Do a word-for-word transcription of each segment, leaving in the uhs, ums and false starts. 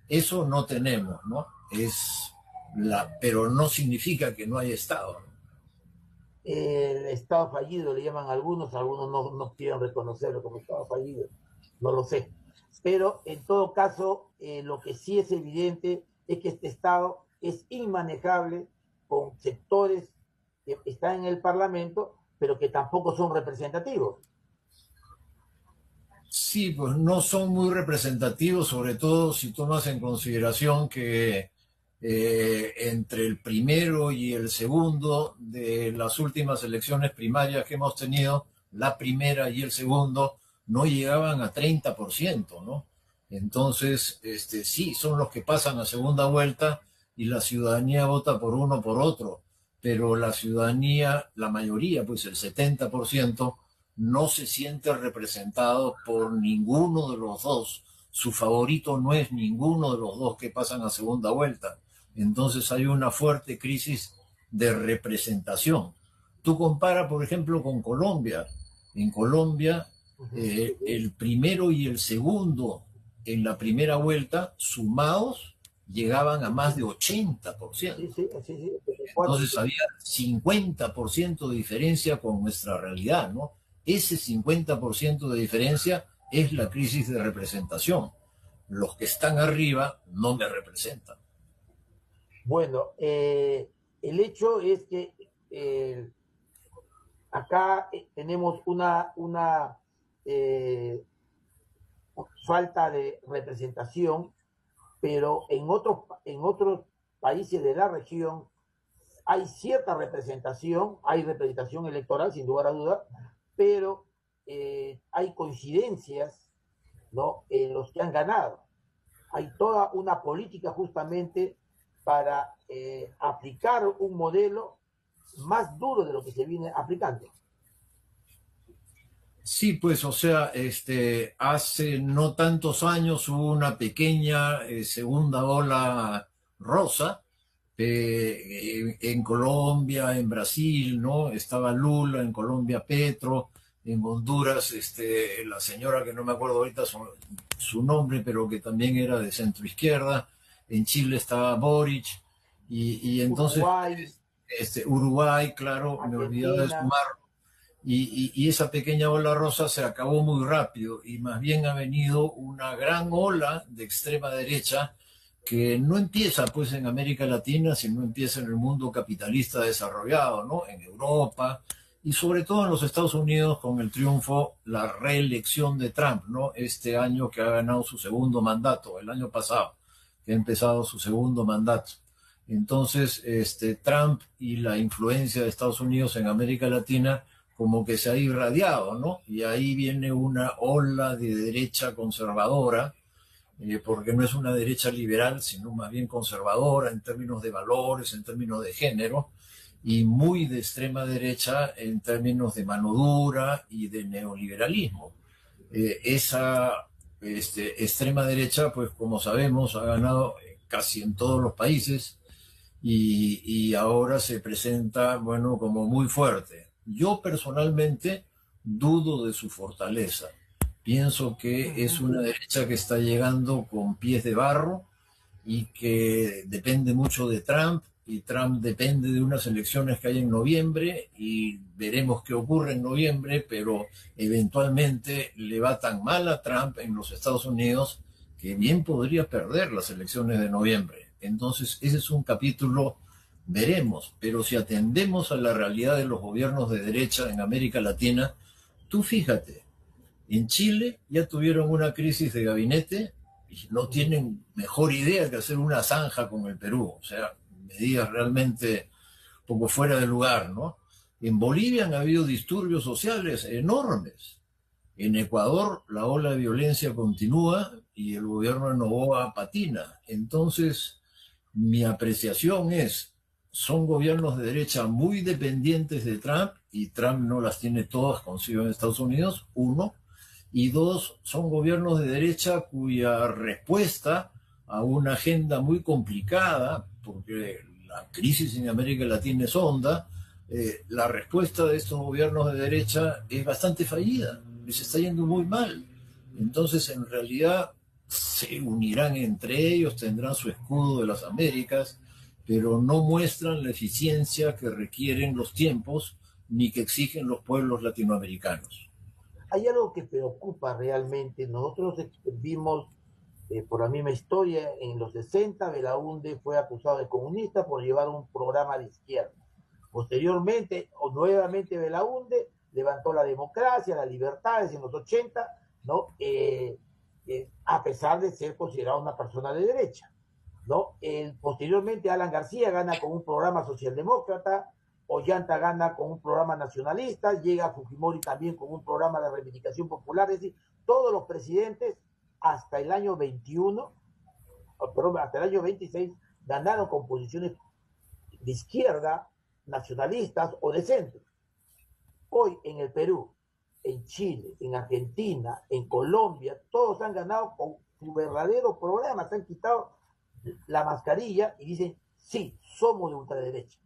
Eso no tenemos, ¿no? Es la, pero no significa que no haya Estado, ¿no? El Estado fallido le llaman algunos, algunos no, no quieren reconocerlo como Estado fallido, no lo sé. Pero en todo caso, eh, lo que sí es evidente es que este Estado es inmanejable con sectores que están en el Parlamento, pero que tampoco son representativos. Sí, pues no son muy representativos, sobre todo si tomas en consideración que eh, entre el primero y el segundo de las últimas elecciones primarias que hemos tenido, la primera y el segundo no llegaban a treinta por ciento, ¿no? Entonces, este, sí, son los que pasan a segunda vuelta y la ciudadanía vota por uno o por otro, pero la ciudadanía, la mayoría, pues el setenta por ciento, no se siente representado por ninguno de los dos. Su favorito no es ninguno de los dos que pasan a segunda vuelta. Entonces hay una fuerte crisis de representación. Tú compara, por ejemplo, con Colombia. En Colombia, Uh-huh. eh, el primero y el segundo en la primera vuelta, sumados, llegaban a más de ochenta por Sí, ciento. sí, sí, sí, cuatro, Entonces había cincuenta por ciento de diferencia con nuestra realidad, ¿no? Ese cincuenta por ciento de diferencia es la crisis de representación. Los que están arriba no me representan. Bueno, eh, el hecho es que eh, acá eh, tenemos una, una eh, falta de representación, pero en otros, en otros países de la región hay cierta representación, hay representación electoral, sin lugar a duda, pero eh, hay coincidencias, ¿no?, en los que han ganado. Hay toda una política justamente para eh, aplicar un modelo más duro de lo que se viene aplicando. Sí, pues, o sea, este, hace no tantos años hubo una pequeña eh, segunda ola rosa eh, en Colombia, en Brasil, ¿no? Estaba Lula, en Colombia Petro, en Honduras, este, la señora que no me acuerdo ahorita su, su nombre, pero que también era de centro izquierda. En Chile estaba Boric, y, y entonces, Uruguay, este, Uruguay, claro, me olvidaba de Argentina, sumar. Y, y, y, esa pequeña ola rosa se acabó muy rápido y más bien ha venido una gran ola de extrema derecha que no empieza pues en América Latina, sino empieza en el mundo capitalista desarrollado, ¿no? En Europa y sobre todo en los Estados Unidos con el triunfo, la reelección de Trump, ¿no? Este año que ha ganado su segundo mandato, el año pasado, que ha empezado su segundo mandato. Entonces, este, Trump y la influencia de Estados Unidos en América Latina como que se ha irradiado, ¿no? Y ahí viene una ola de derecha conservadora, eh, porque no es una derecha liberal, sino más bien conservadora en términos de valores, en términos de género, y muy de extrema derecha en términos de mano dura y de neoliberalismo. Eh, esa este, extrema derecha, pues como sabemos, ha ganado casi en todos los países y, y ahora se presenta, bueno, como muy fuerte. Yo personalmente dudo de su fortaleza. Pienso que es uh-huh, una derecha que está llegando con pies de barro y que depende mucho de Trump, y Trump depende de unas elecciones que hay en noviembre y veremos qué ocurre en noviembre, pero eventualmente le va tan mal a Trump en los Estados Unidos que bien podría perder las elecciones de noviembre. Entonces, ese es un capítulo, veremos, pero si atendemos a la realidad de los gobiernos de derecha en América Latina, tú fíjate, en Chile ya tuvieron una crisis de gabinete y no uh-huh. tienen mejor idea que hacer una zanja con el Perú. O sea, medidas realmente un poco fuera de lugar, ¿no? En Bolivia han habido disturbios sociales enormes. En Ecuador la ola de violencia continúa y el gobierno de Noboa patina. Entonces, mi apreciación es, son gobiernos de derecha muy dependientes de Trump y Trump no las tiene todas consigo en Estados Unidos, uno. Y dos, son gobiernos de derecha cuya respuesta a una agenda muy complicada, porque la crisis en América Latina es honda, eh, la respuesta de estos gobiernos de derecha es bastante fallida, les está yendo muy mal. Entonces, en realidad, se unirán entre ellos, tendrán su escudo de las Américas, pero no muestran la eficiencia que requieren los tiempos ni que exigen los pueblos latinoamericanos. Hay algo que preocupa realmente. Nosotros vimos, eh, por la misma historia, en los sesenta, Belaúnde fue acusado de comunista por llevar un programa de izquierda. Posteriormente, o nuevamente Belaúnde levantó la democracia, las libertades en los ochenta, ¿no? Eh, eh, a pesar de ser considerado una persona de derecha, ¿no? El, posteriormente Alan García gana con un programa socialdemócrata, Ollanta gana con un programa nacionalista, llega Fujimori también con un programa de reivindicación popular, es decir, todos los presidentes hasta el año veintiuno, perdón, hasta el año veintiséis, ganaron con posiciones de izquierda, nacionalistas o de centro. Hoy en el Perú, en Chile, en Argentina, en Colombia, todos han ganado con su verdadero programa, se han quitado la mascarilla y dicen, sí, somos de ultraderecha.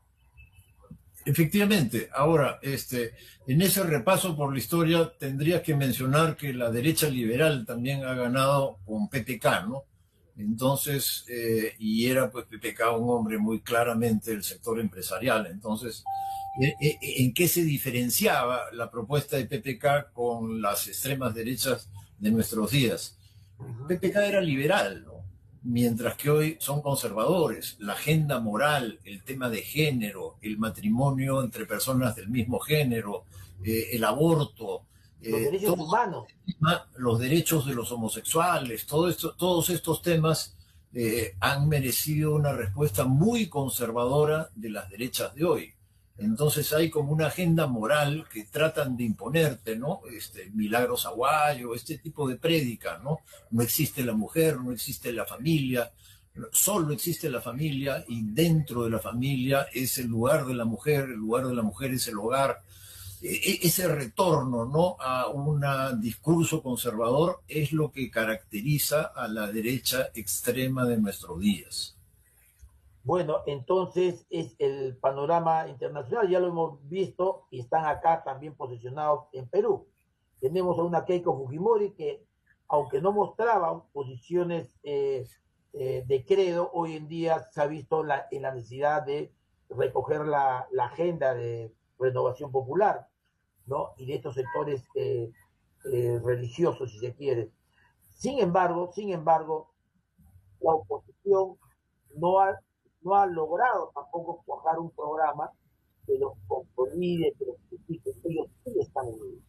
Efectivamente, ahora, este, en ese repaso por la historia tendrías que mencionar que la derecha liberal también ha ganado con P P K, ¿no? Entonces, eh, y era pues P P K un hombre muy claramente del sector empresarial. Entonces, ¿en qué se diferenciaba la propuesta de P P K con las extremas derechas de nuestros días? P P K era liberal, ¿no? Mientras que hoy son conservadores. La agenda moral, el tema de género, el matrimonio entre personas del mismo género, eh, el aborto, eh, los derechos todo, humanos, los derechos de los homosexuales, todo esto, todos estos temas eh, han merecido una respuesta muy conservadora de las derechas de hoy. Entonces hay como una agenda moral que tratan de imponerte, ¿no? Este, Milagros Aguayo, este tipo de prédica, ¿no? No existe la mujer, no existe la familia, solo existe la familia y dentro de la familia es el lugar de la mujer, el lugar de la mujer es el hogar. E- ese retorno, ¿no?, a un discurso conservador es lo que caracteriza a la derecha extrema de nuestros días. Bueno, entonces es el panorama internacional, ya lo hemos visto y están acá también posicionados en Perú. Tenemos a una Keiko Fujimori que, aunque no mostraba posiciones eh, eh, de credo, hoy en día se ha visto la, en la necesidad de recoger la, la agenda de renovación popular, ¿no? Y de estos sectores eh, eh, religiosos, si se quiere. Sin embargo, sin embargo, la oposición no ha no ha logrado tampoco cuajar un programa que los consolide, que los critique, ellos sí están unidos.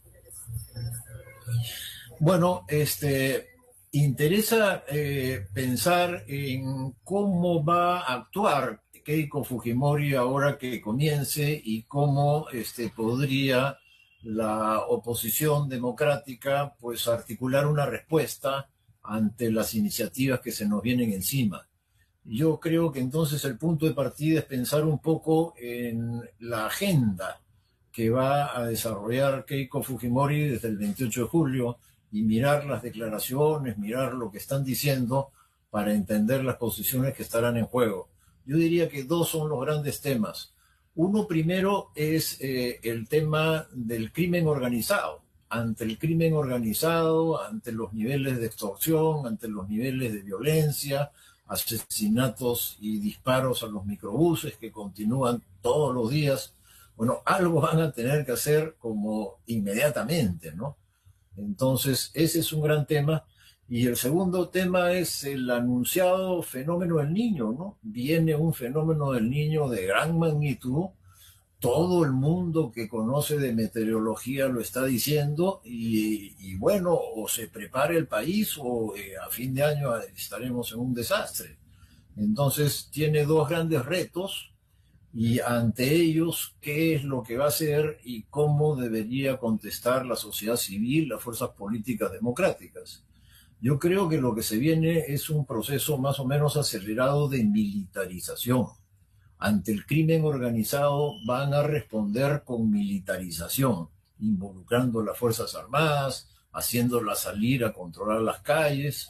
Bueno, este, interesa eh, pensar en cómo va a actuar Keiko Fujimori ahora que comience y cómo este, podría la oposición democrática pues articular una respuesta ante las iniciativas que se nos vienen encima. Yo creo que entonces el punto de partida es pensar un poco en la agenda que va a desarrollar Keiko Fujimori desde el veintiocho de julio y mirar las declaraciones, mirar lo que están diciendo para entender las posiciones que estarán en juego. Yo diría que dos son los grandes temas. Uno primero es eh, el tema del crimen organizado. Ante el crimen organizado, ante los niveles de extorsión, ante los niveles de violencia, asesinatos y disparos a los microbuses que continúan todos los días, bueno, algo van a tener que hacer como inmediatamente, ¿no? Entonces, ese es un gran tema. Y el segundo tema es el anunciado fenómeno del niño, ¿no? Viene un fenómeno del niño de gran magnitud. Todo el mundo que conoce de meteorología lo está diciendo y, y bueno, o se prepara el país o eh, a fin de año estaremos en un desastre. Entonces tiene dos grandes retos y ante ellos qué es lo que va a hacer y cómo debería contestar la sociedad civil, las fuerzas políticas democráticas. Yo creo que lo que se viene es un proceso más o menos acelerado de militarización. Ante el crimen organizado van a responder con militarización, involucrando las Fuerzas Armadas, haciéndolas salir a controlar las calles,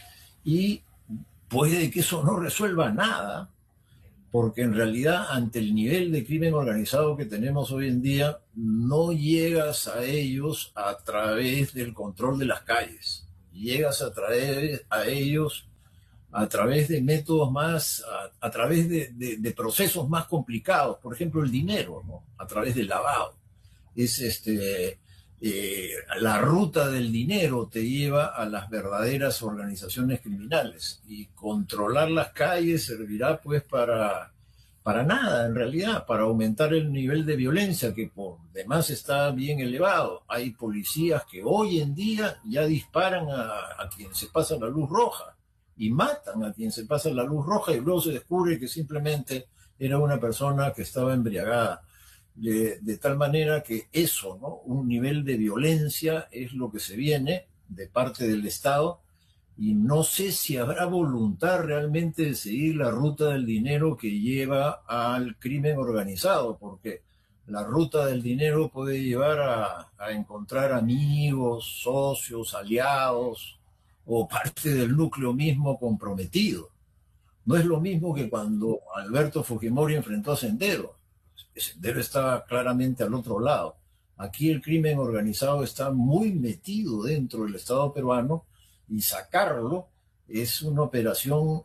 y puede que eso no resuelva nada, porque en realidad ante el nivel de crimen organizado que tenemos hoy en día, no llegas a ellos a través del control de las calles, llegas a traer a ellos a través de métodos más, a, a través de, de, de procesos más complicados, por ejemplo el dinero, ¿no? A través del lavado. Es este, eh, la ruta del dinero te lleva a las verdaderas organizaciones criminales, y controlar las calles servirá pues para, para nada en realidad, para aumentar el nivel de violencia que por demás está bien elevado. Hay policías que hoy en día ya disparan a, a quien se pasa la luz roja y matan a quien se pasa la luz roja, y luego se descubre que simplemente era una persona que estaba embriagada. De, de tal manera que eso, ¿no? Un nivel de violencia es lo que se viene de parte del Estado, y no sé si habrá voluntad realmente de seguir la ruta del dinero que lleva al crimen organizado, porque la ruta del dinero puede llevar a, a encontrar amigos, socios, aliados o parte del núcleo mismo comprometido. No es lo mismo que cuando Alberto Fujimori enfrentó a Sendero. Sendero estaba claramente al otro lado. Aquí el crimen organizado está muy metido dentro del Estado peruano, y sacarlo es una operación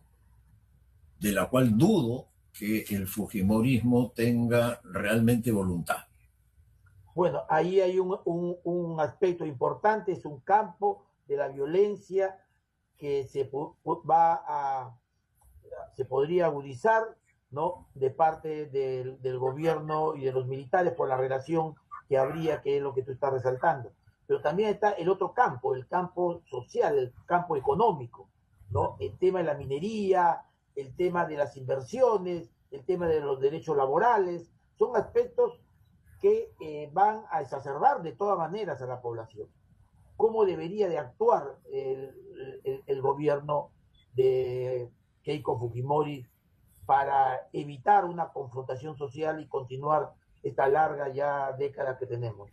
de la cual dudo que el fujimorismo tenga realmente voluntad. Bueno, ahí hay un, un, un aspecto importante, es un campo de la violencia que se va a, se podría agudizar, ¿no? De parte del, del gobierno y de los militares por la relación que habría, que es lo que tú estás resaltando. Pero también está el otro campo, el campo social, el campo económico, ¿no? El tema de la minería, el tema de las inversiones, el tema de los derechos laborales, son aspectos que eh, van a exacerbar de todas maneras a la población. ¿Cómo debería de actuar el, el, el gobierno de Keiko Fujimori para evitar una confrontación social y continuar esta larga ya década que tenemos?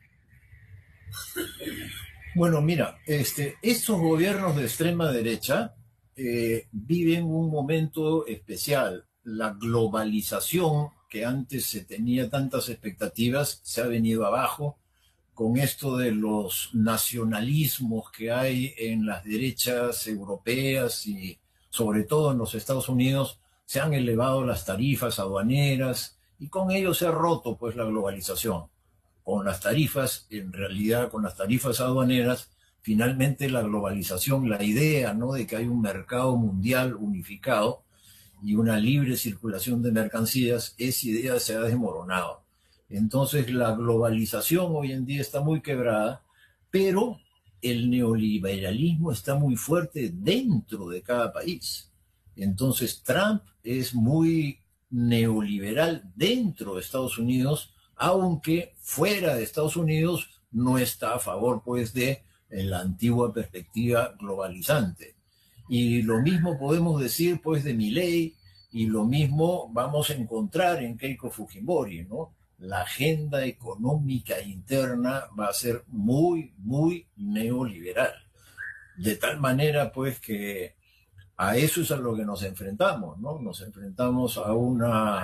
Bueno, mira, este, estos gobiernos de extrema derecha eh, viven un momento especial. La globalización, que antes se tenía tantas expectativas, se ha venido abajo con esto de los nacionalismos que hay en las derechas europeas y sobre todo en los Estados Unidos. Se han elevado las tarifas aduaneras y con ello se ha roto pues la globalización. Con las tarifas, en realidad con las tarifas aduaneras, finalmente la globalización, la idea, ¿no?, de que hay un mercado mundial unificado y una libre circulación de mercancías, esa idea se ha desmoronado. Entonces la globalización hoy en día está muy quebrada, pero el neoliberalismo está muy fuerte dentro de cada país. Entonces Trump es muy neoliberal dentro de Estados Unidos, aunque fuera de Estados Unidos no está a favor pues de la antigua perspectiva globalizante. Y lo mismo podemos decir pues de Milei, y lo mismo vamos a encontrar en Keiko Fujimori, ¿no? La agenda económica interna va a ser muy, muy neoliberal. De tal manera pues que a eso es a lo que nos enfrentamos, ¿no? Nos enfrentamos a un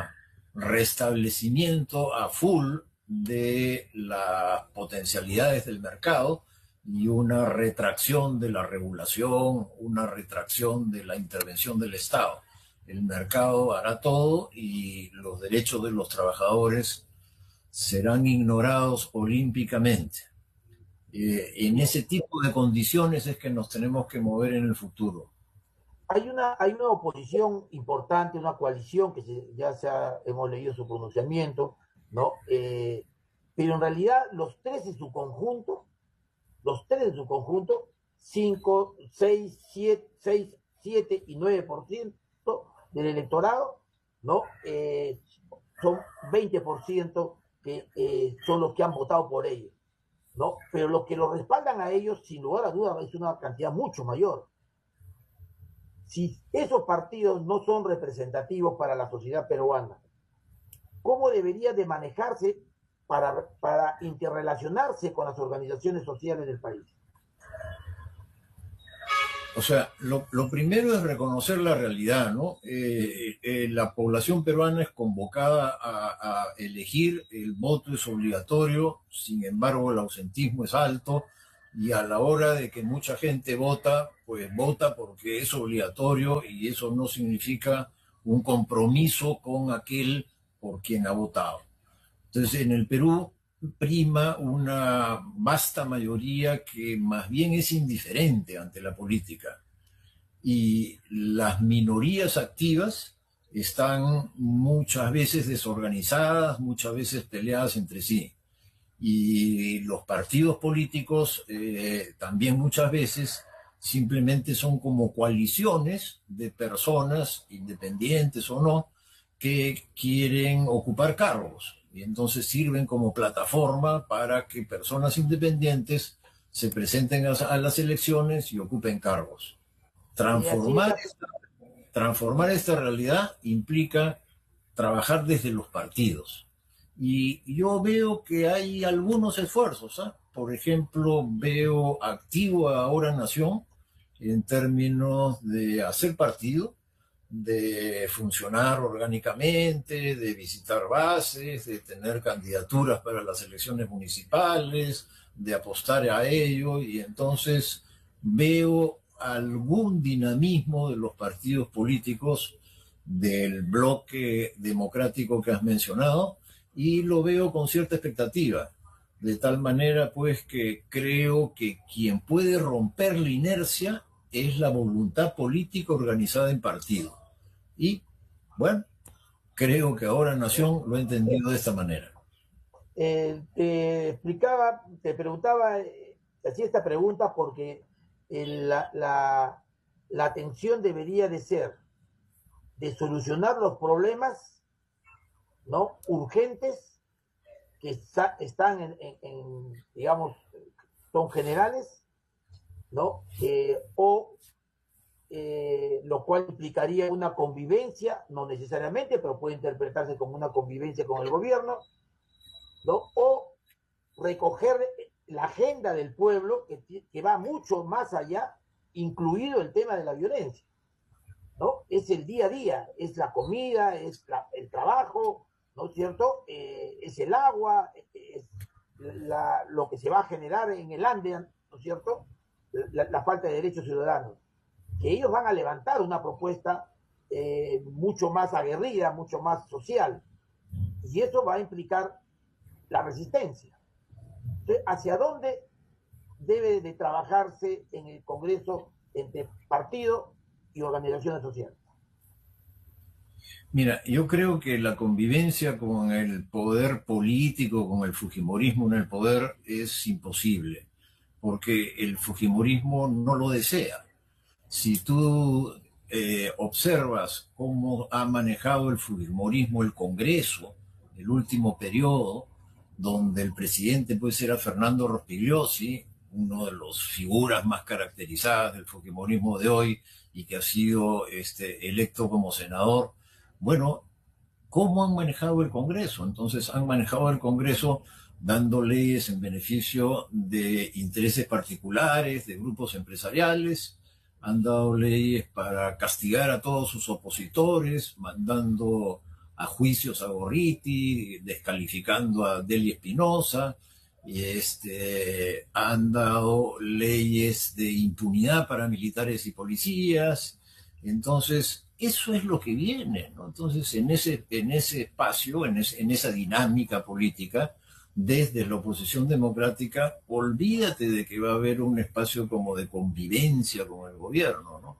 restablecimiento a full de las potencialidades del mercado y una retracción de la regulación, una retracción de la intervención del Estado. El mercado hará todo y los derechos de los trabajadores serán ignorados olímpicamente. Eh, en ese tipo de condiciones es que nos tenemos que mover en el futuro. Hay una, hay una oposición importante, una coalición que se, ya se ha, hemos leído su pronunciamiento, ¿no? Eh, pero en realidad los tres en su conjunto, los tres en su conjunto, cinco, seis, siete y nueve por ciento del electorado, ¿no? Eh, son veinte por ciento que eh, son los que han votado por ellos, ¿no? Pero los que lo respaldan a ellos, sin lugar a dudas, es una cantidad mucho mayor. Si esos partidos no son representativos para la sociedad peruana, ¿cómo debería de manejarse para, para interrelacionarse con las organizaciones sociales del país? O sea, lo, lo primero es reconocer la realidad, ¿no? Eh, eh, la población peruana es convocada a, a elegir, el voto es obligatorio, sin embargo el ausentismo es alto, y a la hora de que mucha gente vota, pues vota porque es obligatorio y eso no significa un compromiso con aquel por quien ha votado. Entonces, en el Perú prima una vasta mayoría que más bien es indiferente ante la política. Y las minorías activas están muchas veces desorganizadas, muchas veces peleadas entre sí. Y los partidos políticos eh, también muchas veces simplemente son como coaliciones de personas, independientes o no, que quieren ocupar cargos. Y entonces sirven como plataforma para que personas independientes se presenten a, a las elecciones y ocupen cargos. Y así es Transformar la... esta, transformar esta realidad implica trabajar desde los partidos. Y yo veo que hay algunos esfuerzos, ¿eh? Por ejemplo, veo activo ahora Nación en términos de hacer partido, de funcionar orgánicamente, de visitar bases, de tener candidaturas para las elecciones municipales, de apostar a ello, y entonces veo algún dinamismo de los partidos políticos del bloque democrático que has mencionado, y lo veo con cierta expectativa, de tal manera pues que creo que quien puede romper la inercia es la voluntad política organizada en partido. Y bueno, creo que ahora Nación lo ha entendido de esta manera. Eh, te explicaba, te preguntaba, eh, te hacía esta pregunta porque eh, la, la, la atención debería de ser de solucionar los problemas, ¿no?, urgentes que está, están en, en, en, digamos, son generales, ¿no? Eh, o eh, lo cual implicaría una convivencia, no necesariamente, pero puede interpretarse como una convivencia con el gobierno, ¿no? O recoger la agenda del pueblo que, que va mucho más allá, incluido el tema de la violencia, ¿no? Es el día a día, es la comida, es la, el trabajo, ¿no es cierto? Eh, es el agua, es la, lo que se va a generar en el Andean, ¿no es cierto? La, la falta de derechos ciudadanos. Que ellos van a levantar una propuesta eh, mucho más aguerrida, mucho más social. Y eso va a implicar la resistencia. Entonces, ¿hacia dónde debe de trabajarse en el Congreso entre partido y organizaciones sociales? Mira, yo creo que la convivencia con el poder político, con el fujimorismo en el poder, es imposible, porque el fujimorismo no lo desea. Si tú eh, observas cómo ha manejado el fujimorismo el Congreso, el último periodo, donde el presidente pues era Fernando Rospigliosi, uno de las figuras más caracterizadas del fujimorismo de hoy y que ha sido este, electo como senador. Bueno, ¿cómo han manejado el Congreso? Entonces han manejado el Congreso dando leyes en beneficio de intereses particulares, de grupos empresariales, han dado leyes para castigar a todos sus opositores, mandando a juicios a Gorriti, descalificando a Deli Espinosa, y este, han dado leyes de impunidad para militares y policías. Entonces, eso es lo que viene, ¿no? Entonces, en ese, en ese espacio, en, ese, en esa dinámica política, desde la oposición democrática, olvídate de que va a haber un espacio como de convivencia con el gobierno, ¿no?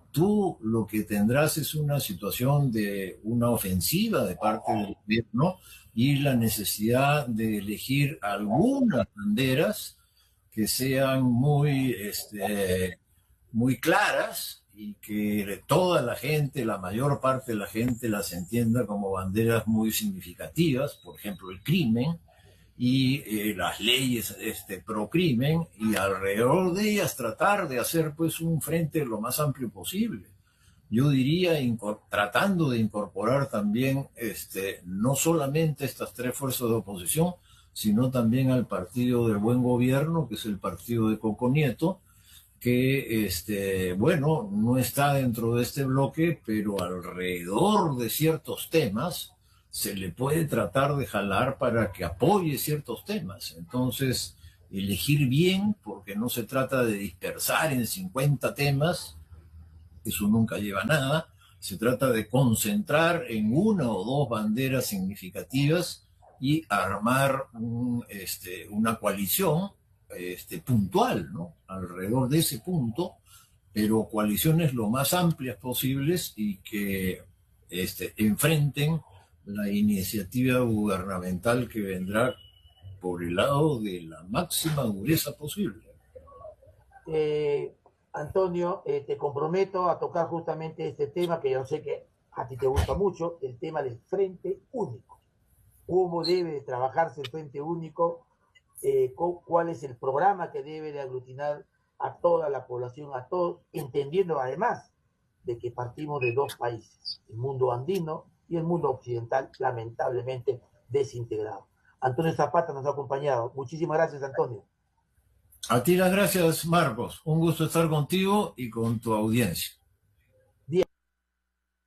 Tú lo que tendrás es una situación de una ofensiva de parte del gobierno y la necesidad de elegir algunas banderas que sean muy, este, muy claras y que toda la gente, la mayor parte de la gente las entienda como banderas muy significativas, por ejemplo, el crimen y eh, las leyes este, pro crimen, y alrededor de ellas tratar de hacer pues un frente lo más amplio posible. Yo diría tratando de incorporar también este, no solamente estas tres fuerzas de oposición, sino también al partido del buen gobierno, que es el partido de Coco Nieto, que, este, bueno, no está dentro de este bloque, pero alrededor de ciertos temas se le puede tratar de jalar para que apoye ciertos temas. Entonces, elegir bien, porque no se trata de dispersar en cincuenta temas, eso nunca lleva a nada, se trata de concentrar en una o dos banderas significativas y armar un, este, una coalición este, puntual, ¿no?, alrededor de ese punto, pero coaliciones lo más amplias posibles y que este, enfrenten la iniciativa gubernamental que vendrá por el lado de la máxima dureza posible. Eh, Antonio, eh, te comprometo a tocar justamente este tema que yo sé que a ti te gusta mucho, el tema del Frente Único. ¿Cómo debe trabajarse el Frente Único? Eh, ¿Cuál es el programa que debe de aglutinar a toda la población, a todos, entendiendo además de que partimos de dos países, el mundo andino y el mundo occidental, lamentablemente desintegrado? Antonio Zapata nos ha acompañado. Muchísimas gracias, Antonio. A ti las gracias, Marcos. Un gusto estar contigo y con tu audiencia. Bien.